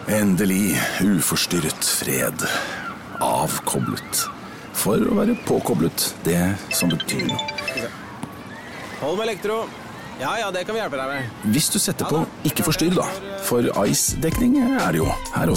Endelig uforstyrret fred. Avkoblet. For å være påkoblet, det som betyr noe. Hold med elektro. Ja, det kan vi hjelpe deg med. Hvis du setter på ikke forstyrr da, for ICE-dekning er det jo her også.